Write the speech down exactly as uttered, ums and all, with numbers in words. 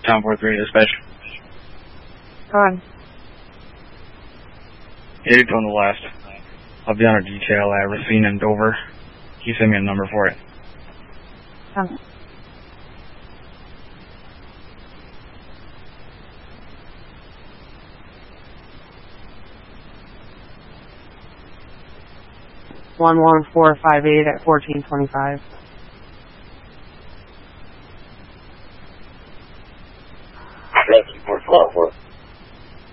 Town four three dispatch. Go on. eight on the left. I'll be on a detail at Racine and Dover. Can you send me a number for it? Um. One one four five eight at fourteen twenty five. That's four four four.